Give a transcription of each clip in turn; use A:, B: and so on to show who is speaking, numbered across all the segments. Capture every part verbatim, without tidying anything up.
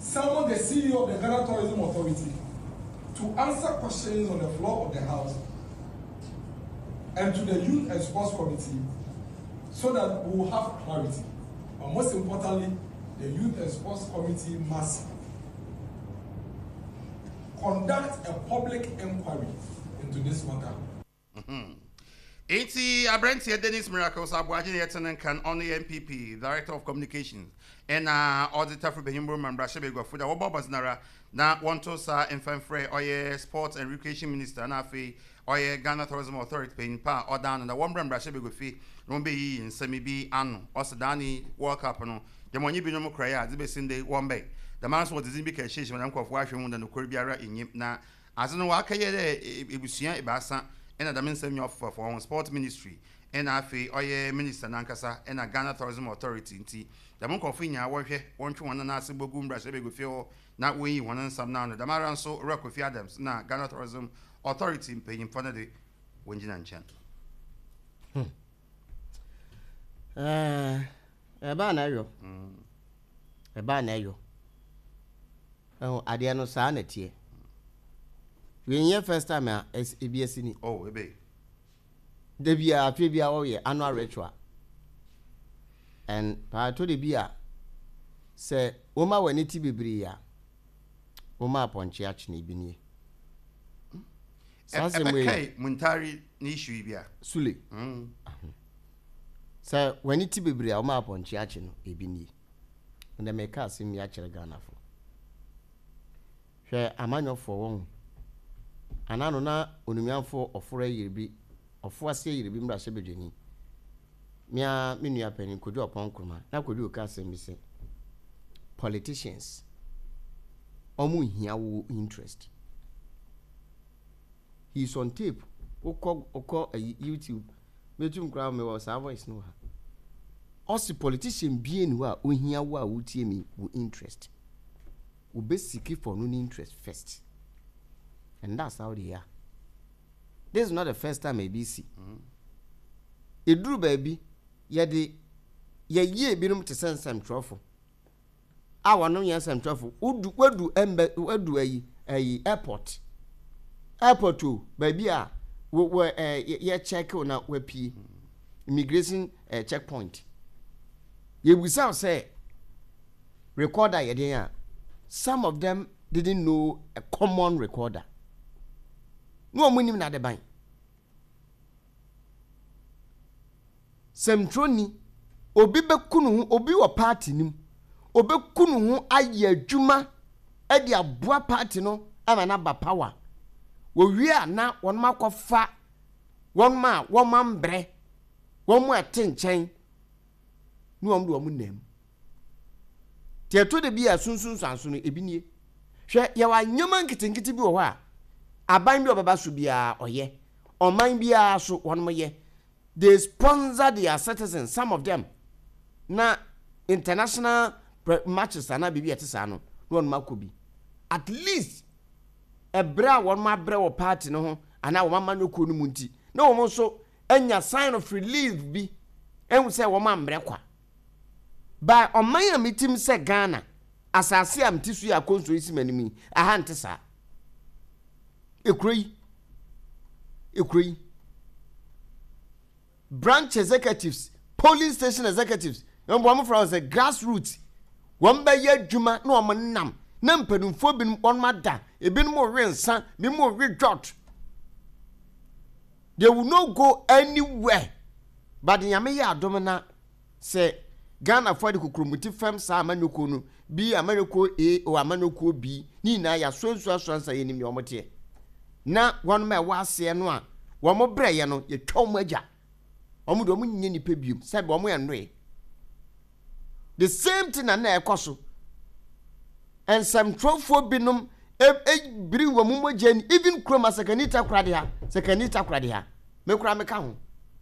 A: summon the C E O of the Ghana Tourism Authority to answer questions on the floor of the House and to the Youth and Sports Committee so that we will have clarity. But most importantly, the Youth and Sports Committee must conduct a public inquiry into this matter.
B: Mm-hmm. eighty Abrentia Dennis Miracles Abuajin Yetanen can only M P P, Director of Communications, and uh auditor for Behimbo and Brashebe Food. Our Bobas Nara na Wantosa and Fanfre or ye Sports and Education Minister Nafi or ye Ghana Tourism Authority paying pa or down and the one brand Brashebe Gofi, Rombe and Semi B Anu, Osadani, World Cup no, the money be no more cry, the best in the one bay. The man's what is in big shades when I'm called Washington and the Korebiara in Yip na as no waka ye it was here Ibasa. And the minister of for our sport ministry, and I feel oye minister Nankasa and a Ghana Tourism Authority. The monk of Finia, work here, one to one and ask Bogum Brashabego feel not we one and some now. The Maran so rock with Adams, now Ghana Tourism Authority paying for the day when you chan.
C: Uh, a banayo, a banayo. Oh, Adiano Sanity. When your first time as A B S in
B: oh, a bay.
C: Debia, Fibia, oh, yeah, annual ritual. And part to the beer say, Oma, when it be bria, Oma upon church ni bini.
B: Sasaway, Muntari Nishu Bia.
C: Suli. Sir, when it be bria, Oma upon church in Ebini. And they make us in Yachel Ghana for. Share a man for one. Anano na onumianfo oforo yiribi ofo ase yiribi mbra se bedwani mia menua pani kodu opon kroma na kodu o ka asem se politicians omu hia wo interest. He is on tape okọ okọ YouTube metum kra me was our voice no ha osi politician bie ni wa ohia wo a wotie mi wo interest wo basically for no interest first. And that's how they are. This is not the first time A B C. A drew baby, ye de ye ye binum to send some truffle. I want no yes some truffle. Udu wadu embe wadu ayi ayi airport. Airport too, baby ah we we eh ye check on we p immigration uh, checkpoint. Ye we sound say recorder ye there. Some of them didn't know a common recorder. No money na the bank. Semtroni obi bekunu obi wa party nim obi kunu hu aye adwuma e de aboa party no ama na ba power wo wi ana won makofa won ma won ma mbre won mu atenchen ni won do won nam tie to de bia sunsun sanso no ebi nie hwe ye wa nyoma nkitinkiti bi wo ha aban bi obaba so bia oye oman bia so won mo ye they sponsor their citizens, some of them na international matches ana bibi etisa no won makobi at least a bra won ma bra wo party no ho ana wo mama no ko no munti na wo so anya sign of relief bi enwu se wo ma mbre kwa ba oman am tim se Ghana asase am tisu ya konso isi manimi aha ntesa ekroi ekroi branch executives, police station executives, and one from the grassroots. One by your juma, no man nam, nam pedum phobin on my da, a bit more rain, son, be more red dot. They will not go anywhere. But in Yamaya Domina say Ghana for the Kukrumuti firm sa Manukunu, be Americo A or Amanuko B, Nina ya so so so in your motier. Na one my was say and one, one more brayano, ye tomaja. Omudo mu nye ni pebium say bo mo enre the same thing na na ekoso and some trofo binum e biri wo mu mogani even kroma sekanita krade ha sekanita krade ha me kura me ka ho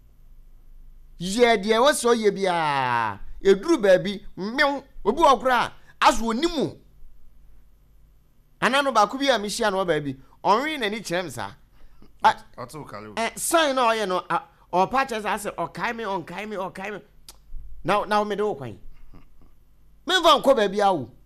C: ye de wo so ye bia eduru ba bi mew obi okura aso onimu anano ba ku bia me hia no ba bi onwe na ni kirem sa
B: oto kalo
C: eh sign na oye no or patches I said, or kai me on kai me or kai me. Now, now, me do quite. Me van ko baby out.